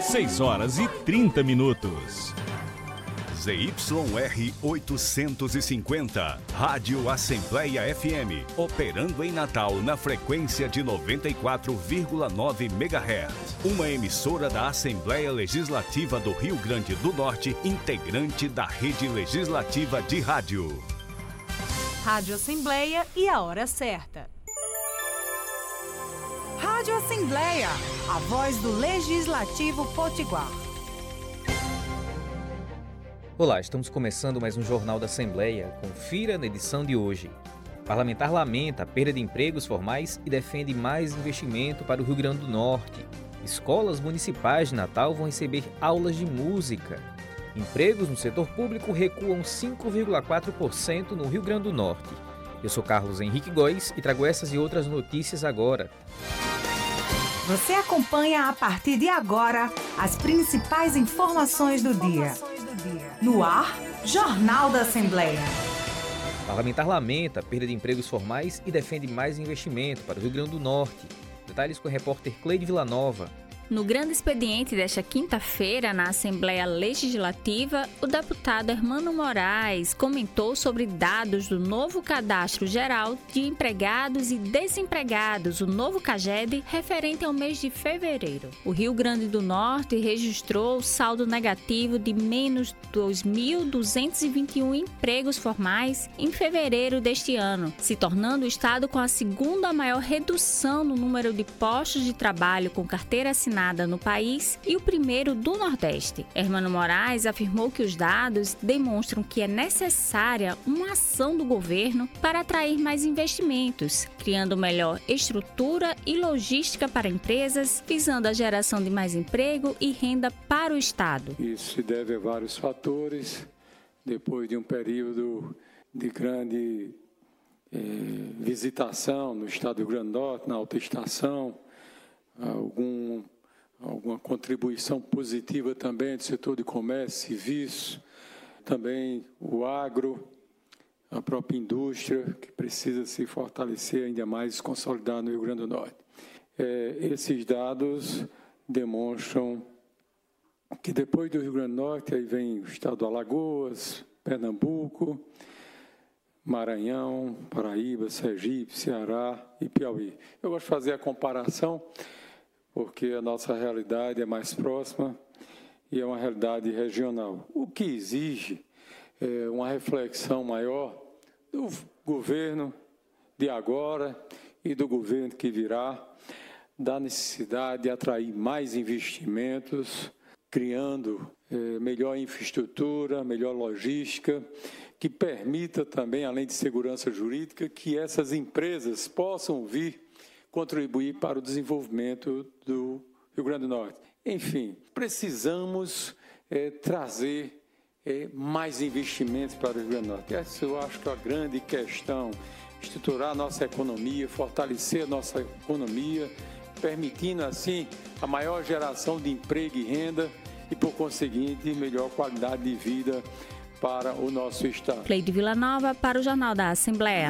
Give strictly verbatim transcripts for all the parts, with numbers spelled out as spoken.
seis horas e trinta minutos. Z Y R oitocentos e cinquenta, Rádio Assembleia F M, operando em Natal na frequência de noventa e quatro vírgula nove megahertz. Uma emissora da Assembleia Legislativa do Rio Grande do Norte, integrante da Rede Legislativa de Rádio. Rádio Assembleia e a hora certa. Rádio Assembleia, a voz do Legislativo Potiguar. Olá, estamos começando mais um Jornal da Assembleia. Confira na edição de hoje. Parlamentar lamenta a perda de empregos formais e defende mais investimento para o Rio Grande do Norte. Escolas municipais de Natal vão receber aulas de música. Empregos no setor público recuam cinco vírgula quatro por cento no Rio Grande do Norte. Eu sou Carlos Henrique Góes e trago essas e outras notícias agora. Você acompanha a partir de agora as principais informações do dia. No ar, Jornal da Assembleia. Parlamentar lamenta a perda de empregos formais e defende mais investimento para o Rio Grande do Norte. Detalhes com o repórter Cleide Villanova. No grande expediente desta quinta-feira, na Assembleia Legislativa, o deputado Hermano Moraes comentou sobre dados do novo Cadastro Geral de Empregados e Desempregados, o novo CAGED, referente ao mês de fevereiro. O Rio Grande do Norte registrou saldo negativo de menos dois mil duzentos e vinte e um empregos formais em fevereiro deste ano, se tornando o estado com a segunda maior redução no número de postos de trabalho com carteira assinada no país e o primeiro do Nordeste. Hermano Moraes afirmou que os dados demonstram que é necessária uma ação do governo para atrair mais investimentos, criando melhor estrutura e logística para empresas, visando a geração de mais emprego e renda para o Estado. Isso se deve a vários fatores. Depois de um período de grande eh, visitação no Estado do Rio Grande do Norte, na alta estação, algum alguma contribuição positiva também do setor de comércio, serviço, também o agro, a própria indústria, que precisa se fortalecer ainda mais, consolidar no Rio Grande do Norte. É, esses dados demonstram que depois do Rio Grande do Norte, aí vem o estado do Alagoas, Pernambuco, Maranhão, Paraíba, Sergipe, Ceará e Piauí. Eu gosto de fazer a comparação porque a nossa realidade é mais próxima e é uma realidade regional. O que exige é uma reflexão maior do governo de agora e do governo que virá, da necessidade de atrair mais investimentos, criando é, melhor infraestrutura, melhor logística, que permita também, além de segurança jurídica, que essas empresas possam vir contribuir para o desenvolvimento do Rio Grande do Norte. Enfim, precisamos é, trazer é, mais investimentos para o Rio Grande do Norte. Essa eu acho que é a grande questão, estruturar a nossa economia, fortalecer a nossa economia, permitindo assim a maior geração de emprego e renda e, por conseguinte, melhor qualidade de vida para o nosso Estado. Cleide Villanova para o Jornal da Assembleia.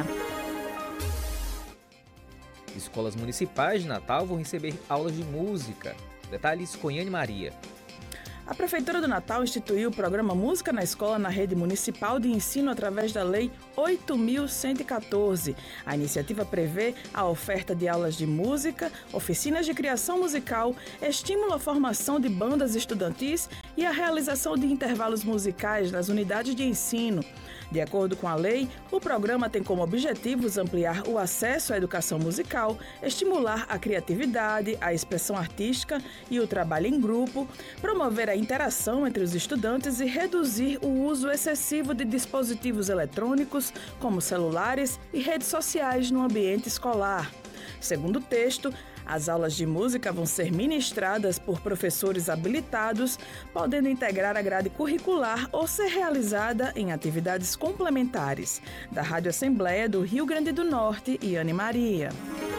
Escolas municipais de Natal vão receber aulas de música. Detalhes com Yane Maria. A Prefeitura do Natal instituiu o programa Música na Escola na rede municipal de ensino através da Lei oito mil cento e quatorze. A iniciativa prevê a oferta de aulas de música, oficinas de criação musical, estímulo à formação de bandas estudantis e a realização de intervalos musicais nas unidades de ensino. De acordo com a lei, o programa tem como objetivos ampliar o acesso à educação musical, estimular a criatividade, a expressão artística e o trabalho em grupo, promover a interação entre os estudantes e reduzir o uso excessivo de dispositivos eletrônicos, como celulares e redes sociais no ambiente escolar. Segundo o texto, as aulas de música vão ser ministradas por professores habilitados, podendo integrar a grade curricular ou ser realizada em atividades complementares. Da Rádio Assembleia do Rio Grande do Norte, Yane Maria.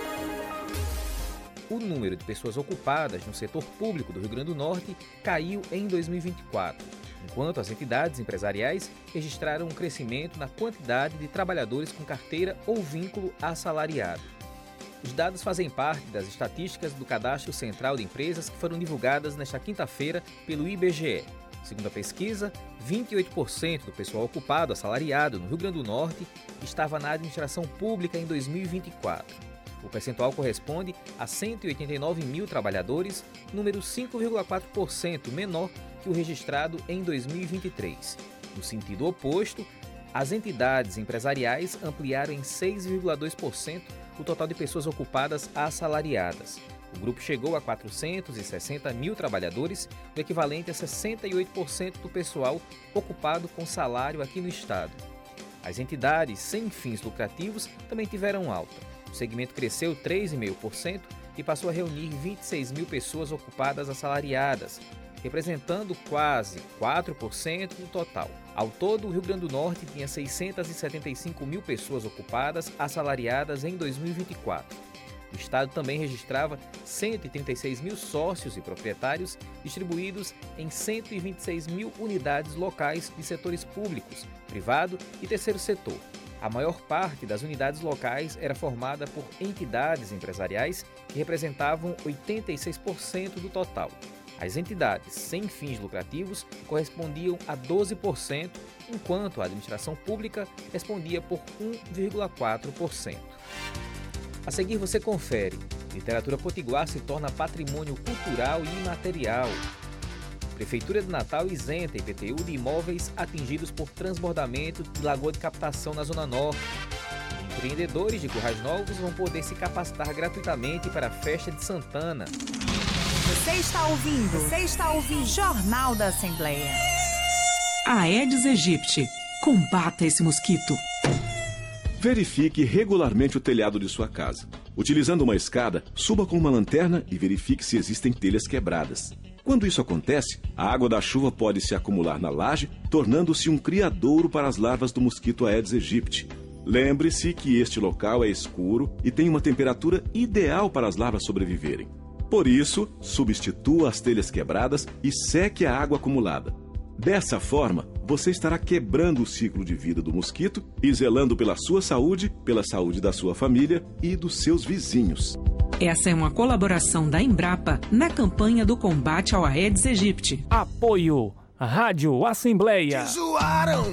O número de pessoas ocupadas no setor público do Rio Grande do Norte caiu em dois mil e vinte e quatro, enquanto as entidades empresariais registraram um crescimento na quantidade de trabalhadores com carteira ou vínculo assalariado. Os dados fazem parte das estatísticas do Cadastro Central de Empresas que foram divulgadas nesta quinta-feira pelo I B G E. Segundo a pesquisa, vinte e oito por cento do pessoal ocupado assalariado no Rio Grande do Norte estava na administração pública em dois mil e vinte e quatro. O percentual corresponde a cento e oitenta e nove mil trabalhadores, número cinco vírgula quatro por cento menor que o registrado em dois mil e vinte e três. No sentido oposto, as entidades empresariais ampliaram em seis vírgula dois por cento o total de pessoas ocupadas assalariadas. O grupo chegou a quatrocentos e sessenta mil trabalhadores, o equivalente a sessenta e oito por cento do pessoal ocupado com salário aqui no estado. As entidades sem fins lucrativos também tiveram alta. O segmento cresceu três vírgula cinco por cento e passou a reunir vinte e seis mil pessoas ocupadas assalariadas, representando quase quatro por cento do total. Ao todo, o Rio Grande do Norte tinha seiscentos e setenta e cinco mil pessoas ocupadas assalariadas em dois mil e vinte e quatro. O estado também registrava cento e trinta e seis mil sócios e proprietários distribuídos em cento e vinte e seis mil unidades locais de setores públicos, privado e terceiro setor. A maior parte das unidades locais era formada por entidades empresariais que representavam oitenta e seis por cento do total. As entidades sem fins lucrativos correspondiam a doze por cento, enquanto a administração pública respondia por um vírgula quatro por cento. A seguir você confere: Literatura Potiguar se torna patrimônio cultural e imaterial. Prefeitura de Natal isenta I P T U de imóveis atingidos por transbordamento de lagoa de captação na Zona Norte. Empreendedores de Currais Novos vão poder se capacitar gratuitamente para a Festa de Santana. Você está ouvindo, você está ouvindo Jornal da Assembleia. Aedes aegypti. Combata esse mosquito. Verifique regularmente o telhado de sua casa. Utilizando uma escada, suba com uma lanterna e verifique se existem telhas quebradas. Quando isso acontece, a água da chuva pode se acumular na laje, tornando-se um criadouro para as larvas do mosquito Aedes aegypti. Lembre-se que este local é escuro e tem uma temperatura ideal para as larvas sobreviverem. Por isso, substitua as telhas quebradas e seque a água acumulada. Dessa forma, você estará quebrando o ciclo de vida do mosquito e zelando pela sua saúde, pela saúde da sua família e dos seus vizinhos. Essa é uma colaboração da Embrapa na campanha do combate ao Aedes aegypti. Apoio Rádio Assembleia.